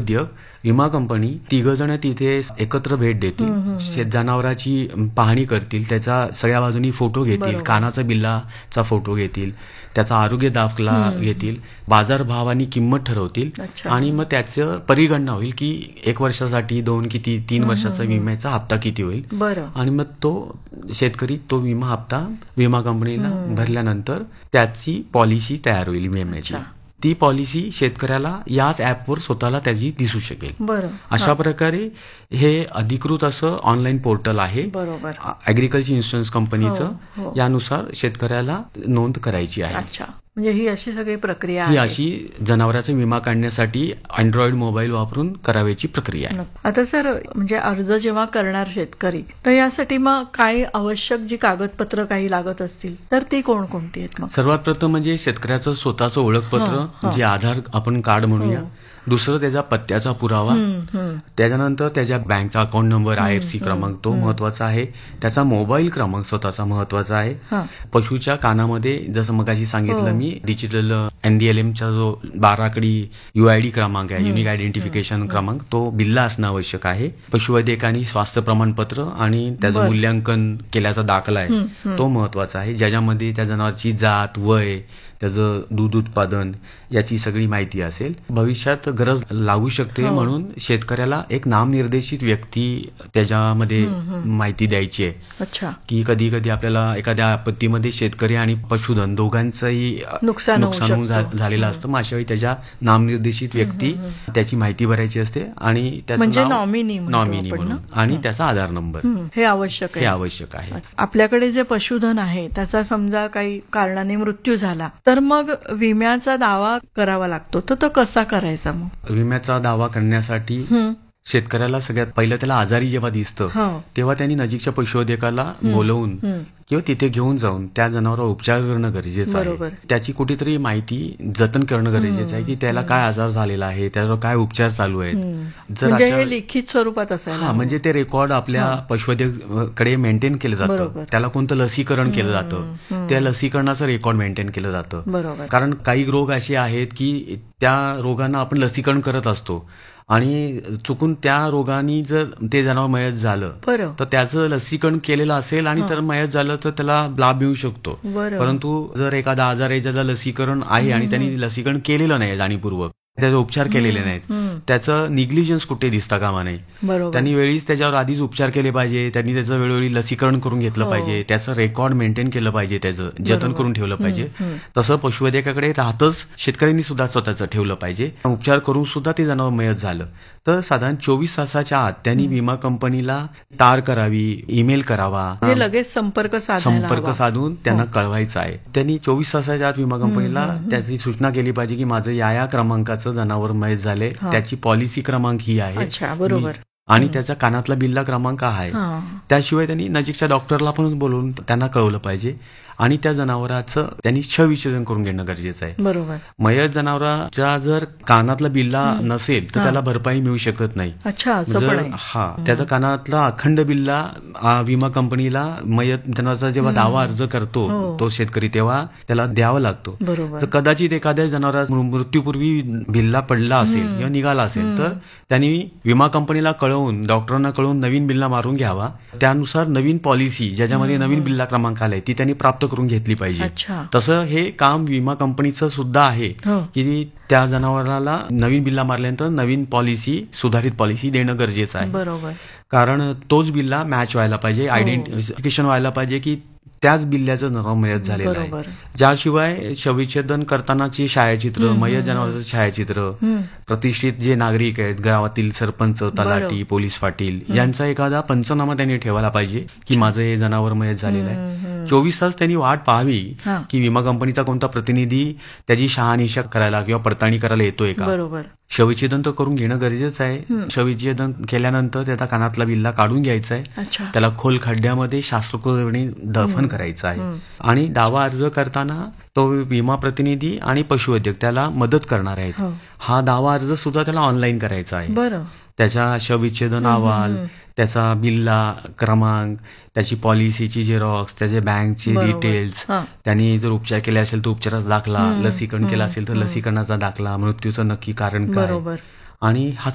पशुवैद्यक, विमा कंपनी तिघजण तिथे एकत्र भेट देतील, शेत जनावराची पाहणी करतील, त्याचा सगळ्या बाजूनी फोटो घेतील, कानाचा बिल्लाचा फोटो घेतील, त्याचा आरोग्य दाखला घेतील, बाजारभावानी किंमत ठरवतील आणि मग त्याचं परिगणना होईल की 1 वर्षासाठी 2 किती 3 वर्षाचा विम्याचा हप्ता किती होईल आणि मग तो शेतकरी तो विमा हप्ता विमा कंपनीला भरल्यानंतर त्याची पॉलिसी तयार होईल विम्याची. ती पॉलिसी शेतकऱ्याला याच ऍपवर स्वतःला त्याची दिसू शकेल. अशा प्रकारे हे अधिकृत असं ऑनलाईन पोर्टल आहे ऍग्रिकल्चर इन्शुरन्स कंपनीचं. यानुसार शेतकऱ्याला नोंद करायची आहे. म्हणजे ही अशी सगळी प्रक्रिया ही अशी जनावरांचा विमा काढण्यासाठी अँड्रॉइड मोबाईल वापरून करावयाची प्रक्रिया आहे. आता सर म्हणजे अर्ज जेव्हा करणार शेतकरी तर यासाठी मग काय आवश्यक जी कागदपत्र काही लागत असतील तर ती कोणकोणती आहेत? मग सर्वात प्रथम म्हणजे शेतकऱ्याचं स्वतःचं ओळखपत्र जे आधार आपण कार्ड म्हणूया. दुसरं त्याचा पत्त्याचा पुरावा. त्याच्यानंतर त्याच्या बँकचा अकाउंट नंबर IFSC क्रमांक तो महत्वाचा आहे. त्याचा मोबाईल क्रमांक स्वतःचा महत्वाचा आहे. पशुच्या कानामध्ये जसं मगाशी सांगितलं मी डिजिटल NDLMचा जो 12 आकडी UID क्रमांक आहे, युनिक आयडेंटिफिकेशन क्रमांक, तो बिल्ला असणं आवश्यक आहे. पशुवैद्यकांनी स्वास्थ्य प्रमाणपत्र आणि त्याचं मूल्यांकन केल्याचा दाखला आहे तो महत्वाचा आहे, ज्याच्यामध्ये त्या जनावरांची जात, वय, त्याचं दूध उत्पादन याची सगळी माहिती असेल. भविष्यात गरज लागू शकते म्हणून शेतकऱ्याला एक नामनिर्देशित व्यक्ती त्याच्यामध्ये माहिती द्यायची आहे की कधी कधी आपल्याला एखाद्या आपत्तीमध्ये शेतकरी आणि पशुधन दोघांचंही नुकसान झालेलं असतं. मग अशा वेळी त्याच्या नामनिर्देशित व्यक्ती त्याची माहिती भरायची असते आणि त्याचं नॉमिनी म्हणून आणि त्याचा आधार नंबर हे आवश्यक आहे. आपल्याकडे जे पशुधन आहे त्याचा समजा काही कारणाने मृत्यू झाला तर मग विम्याचा दावा करावा लागतो, तर तो कसा करायचा? मग विम्याचा दावा करण्यासाठी शेतकऱ्याला सगळ्यात पहिलं त्याला आजारी जेव्हा दिसतं तेव्हा त्यांनी नजीकच्या पशुवैद्यकाला बोलवून किंवा तिथे घेऊन जाऊन त्या जनावरावर उपचार करणं गरजेचं आहे. त्याची कुठेतरी माहिती जतन करणं गरजेचं आहे की त्याला काय आजार झालेला आहे, त्यावर काय उपचार चालू आहेत. जर लिखित स्वरूपात असेल म्हणजे ते रेकॉर्ड आपल्या पशुवैद्यकडे मेंटेन केलं जातं. त्याला कोणतं लसीकरण केलं जातं, त्या लसीकरणाचं रेकॉर्ड मेंटेन केलं जातं. कारण काही रोग असे आहेत की त्या रोगांना आपण लसीकरण करत असतो आणि चुकून त्या रोगाने जर ते जनावर मयत झालं तर त्याचं लसीकरण केलेलं असेल आणि तर मयत झालं तर त्याला लाभ मिळू शकतो. परंतु जर एखादा आजार आहे ज्याचं लसीकरण आहे आणि त्यांनी लसीकरण केलेलं नाही जाणीवपूर्वक, त्याचे उपचार केलेले नाहीत, त्याचं निग्लिजन्स कुठे दिसता कामा नये. त्यांनी वेळीच त्याच्यावर आधीच उपचार केले पाहिजे, त्यांनी त्याचं वेळोवेळी लसीकरण करून घेतलं पाहिजे, त्याचं रेकॉर्ड मेंटेन केलं पाहिजे, त्याचं जतन करून ठेवलं पाहिजे. तसं पशुवैद्यकाकडे राहतच शेतकऱ्यांनी सुद्धा स्वतःचं ठेवलं पाहिजे. उपचार करून सुद्धा ते जनावर मयत झालं तर साधारण 24 तासाच्या आत त्यांनी विमा कंपनीला तार करावी, ईमेल करावा, लगेच संपर्क साधून त्यांना कळवायचं आहे. त्यांनी 24 तासाच्या आत विमा कंपनीला त्याची सूचना केली पाहिजे की माझं या क्रमांकाचं जनावर मयत झाले, त्याची पॉलिसी क्रमांक ही आहे आणि त्याचा कानातला बिल्ला क्रमांक आहे. त्याशिवाय त्यांनी नजीकच्या डॉक्टरला पण बोलवून त्यांना कळवलं पाहिजे आणि त्या जनावराचं त्यांनी शवविच्छेदन करून घेणं गरजेचं आहे. मयत जनावराचा जर कानातला बिल्ला नसेल तर त्याला भरपाई मिळू शकत नाही. जर त्याचा कानातला अखंड बिल्ला विमा कंपनीला मयत जनावराचा जेव्हा दावा अर्ज करतो तो शेतकरी तेव्हा त्याला द्यावा लागतो. तर कदाचित एखाद्या जनावराचा मृत्यूपूर्वी बिल्ला पडला असेल किंवा निघाला असेल तर त्यांनी विमा कंपनीला कळवून डॉक्टरांना कळवून नवीन बिल्ला मारून घ्यावा. त्यानुसार नवीन पॉलिसी ज्याच्यामध्ये नवीन बिल्ला क्रमांक आलाय ती त्यांनी प्राप्त करून घेतली पाहिजे. तसं हे काम विमा कंपनीचं सुद्धा आहे की त्या जनावराला नवीन बिल्ला मारल्यानंतर नवीन पॉलिसी, सुधारित पॉलिसी देणं गरजेचं आहे. कारण तोच बिल्ला मॅच व्हायला पाहिजे, आयडेंटिफिकेशन व्हायला पाहिजे की त्याच बिल्ल्याचं जनावर मयत झालेलं आहे. ज्याशिवाय शवविच्छेदन करतानाची छायाचित्र, मयत जनावरांचं छायाचित्र, प्रतिष्ठित जे नागरिक आहेत गावातील सरपंच, तलाठी, पोलीस पाटील यांचा एखादा पंचनामा त्यांनी ठेवायला पाहिजे की माझं हे जनावर मयत झालेलं आहे. 24 तास त्यांनी वाट पाहावी की विमा कंपनीचा कोणता प्रतिनिधी त्याची शहानिशा करायला किंवा पडताळणी करायला येतोय का. शवविच्छेदन तर करून घेणं गरजेचं आहे. शवविच्छेदन केल्यानंतर त्याचा कानातला बिल्ला काढून घ्यायचा आहे, त्याला खोल खड्ड्यामध्ये शास्त्रोक्तपणे दफन करायचं आहे आणि दावा अर्ज करताना तो विमा प्रतिनिधी आणि पशुवैद्यक त्याला मदत करणार आहेत. हा दावा अर्ज सुद्धा त्याला ऑनलाईन करायचा आहे. त्याच्या शवविच्छेदन अहवाल, त्याचा बिल्ला क्रमांक, त्याची पॉलिसीची झेरॉक्स, त्याच्या बँकची डिटेल्स, त्यांनी जर उपचार केले असेल तर उपचाराचा दाखला, लसीकरण केलं असेल तर लसीकरणाचा दाखला, मृत्यूचं नक्की कारण काय आणि हा